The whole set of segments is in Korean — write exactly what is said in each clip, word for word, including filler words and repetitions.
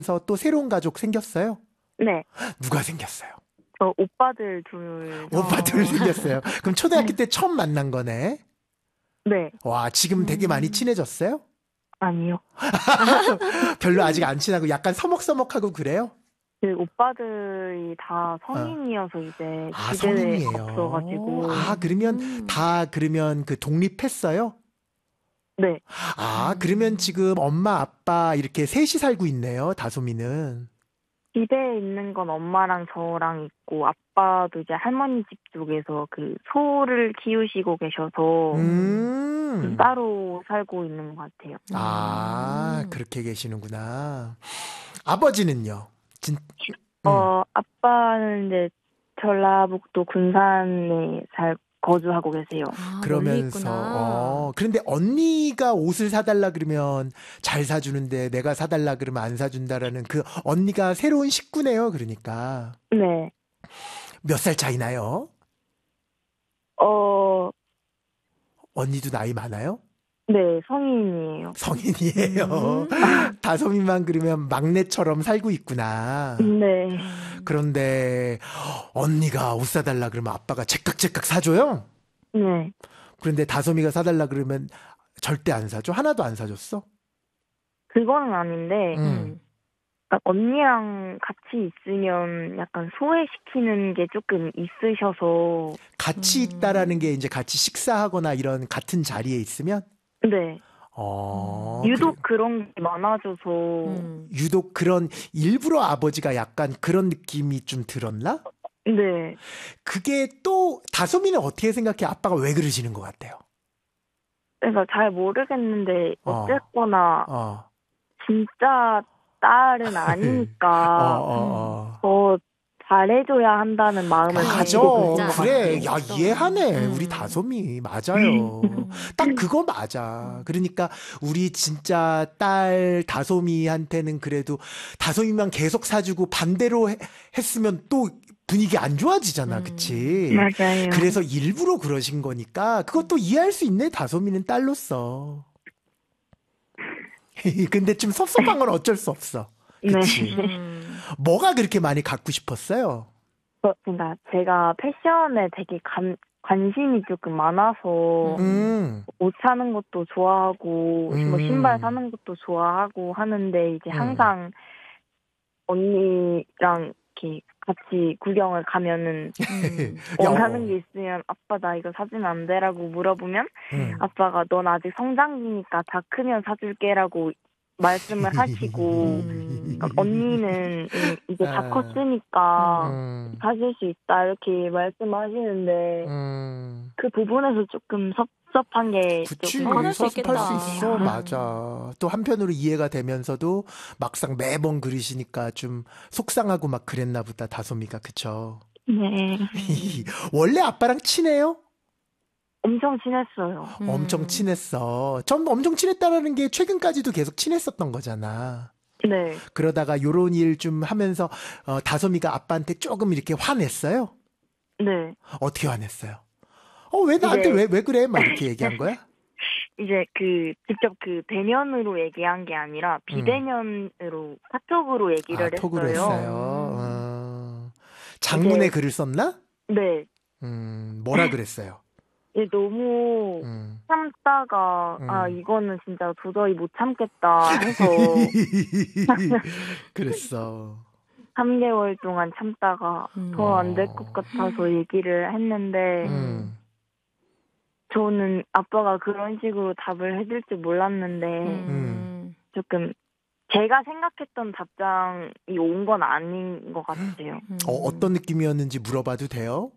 또 새로운 가족 생겼어요? 네. 누가 생겼어요? 저 오빠들 둘. 오빠 둘 어. 생겼어요. 그럼 초등학교 때 처음 만난 거네? 네. 와, 지금 되게 많이 음. 친해졌어요? 아니요. 별로 아직 안 친하고 약간 서먹서먹하고 그래요? 그 오빠들이 다 성인이어서 이제 아, 집에 성인이에요. 없어가지고. 아, 그러면 음. 다 그러면 그 독립했어요? 네. 아, 음. 그러면 지금 엄마, 아빠 이렇게 셋이 살고 있네요, 다솜이는. 집에 있는 건 엄마랑 저랑 있고 아빠도 이제 할머니 집 쪽에서 그 소를 키우시고 계셔서 음. 좀 따로 살고 있는 것 같아요. 아, 음. 그렇게 계시는구나. 아버지는요? 진, 음. 어, 아빠는 이제 전라북도 군산에 살 거주하고 계세요. 아, 멀리 그러면서, 있구나. 어, 그런데 언니가 옷을 사달라 그러면 잘 사주는데 내가 사달라 그러면 안 사준다라는 그 언니가 새로운 식구네요, 그러니까. 네. 몇 살 차이 나요? 어, 언니도 나이 많아요? 네, 성인이에요. 성인이에요. 음. 다솜이만 그러면 막내처럼 살고 있구나. 네. 그런데 언니가 옷 사달라 그러면 아빠가 제깍제깍 사줘요? 네. 그런데 다솜이가 사달라 그러면 절대 안 사줘? 하나도 안 사줬어? 그거는 아닌데, 음. 그러니까 언니랑 같이 있으면 약간 소외시키는 게 조금 있으셔서, 같이 음. 있다라는 게 이제 같이 식사하거나 이런 같은 자리에 있으면? 네. 어, 유독 그래. 그런 게 많아져서, 음. 유독 그런 일부러 아버지가 약간 그런 느낌이 좀 들었나? 네. 그게 또 다솜이는 어떻게 생각해? 아빠가 왜 그러시는 것 같아요? 그러니까 잘 모르겠는데, 어. 어쨌거나, 어. 진짜 딸은 어, 아니니까, 어, 어. 더 잘해줘야 한다는 마음을 그래, 가지고 맞아. 계신 것 그래. 같아요. 야, 있어. 이해하네. 음. 우리 다솜이. 맞아요. 딱 그거 맞아. 음. 그러니까 우리 진짜 딸 다솜이한테는 그래도 다솜이만 계속 사주고 반대로 해- 했으면 또 분위기 안 좋아지잖아. 음. 그치? 맞아요. 그래서 일부러 그러신 거니까 그것도 이해할 수 있네. 다솜이는 딸로서. 근데 좀 섭섭한 건 어쩔 수 없어. 그치? 네. 음. 뭐가 그렇게 많이 갖고 싶었어요? 어, 그러니까 제가 패션에 되게 관, 관심이 조금 많아서 음, 옷 사는 것도 좋아하고 뭐 신발 음, 사는 것도 좋아하고 하는데 이제 음. 항상 언니랑 이렇게 같이 구경을 가면은 음. 원하는 야, 게 있으면 아빠 나 이거 사주면 안 돼라고 물어보면 음. 아빠가 넌 아직 성장기니까 다 크면 사줄게라고 말씀을 하시고 음. 그러니까 언니는 음, 이제 다 아, 컸으니까 음, 사줄 수 있다 이렇게 말씀하시는데 음. 그 부분에서 조금 섭섭한 게 그치, 조금 서운할 수 섭섭할 수 있겠다. 있어. 음. 맞아. 또 한편으로 이해가 되면서도 막상 매번 그러시니까 좀 속상하고 막 그랬나 보다, 다솜이가. 그쵸? 네 원래 아빠랑 친해요? 엄청 친했어요. 음. 엄청 친했어. 전 엄청 친했다라는 게 최근까지도 계속 친했었던 거잖아. 네. 그러다가 요런 일 좀 하면서 어, 다솜이가 아빠한테 조금 이렇게 화냈어요? 네. 어떻게 화냈어요? 어, 왜 나한테 이제 왜, 왜 그래? 막 이렇게 얘기한 거야? 이제 그 직접 그 대면으로 얘기한 게 아니라 비대면으로 카톡으로 얘기를 아, 톡으로 했어요. 했어요. 음. 어, 장문에 이제 글을 썼나? 네. 음, 뭐라 그랬어요? 이제 너무 음, 참다가 아 음. 이거는 진짜 도저히 못 참겠다 해서 그랬어. 삼 개월 동안 참다가 음. 더 안 될 것 어, 같아서 얘기를 했는데 음, 저는 아빠가 그런 식으로 답을 해줄 줄 몰랐는데 음. 조금 제가 생각했던 답장이 온 건 아닌 것 같아요. 음. 어, 어떤 느낌이었는지 물어봐도 돼요?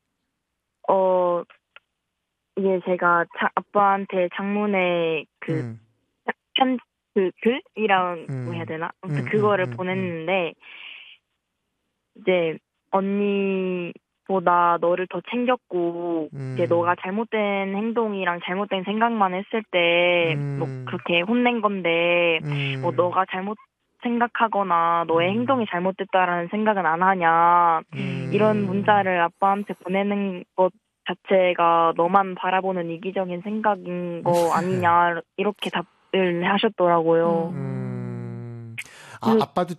어 이게 제가 자, 아빠한테 장문의 그 음, 편, 그 글이라고 해야 음, 되나? 아무튼 음, 음, 그거를 음, 음, 보냈는데 이제 언니보다 너를 더 챙겼고 이제 너가 음, 잘못된 행동이랑 잘못된 생각만 했을 때 뭐 음, 그렇게 혼낸 건데 뭐 음, 너가 잘못 생각하거나 너의 음, 행동이 잘못됐다라는 생각은 안 하냐 이런 음. 문자를 아빠한테 보내는 것 자체가 너만 바라보는 이기적인 생각인 거 아니냐 이렇게 답을 하셨더라고요. 음, 아, 네. 아빠도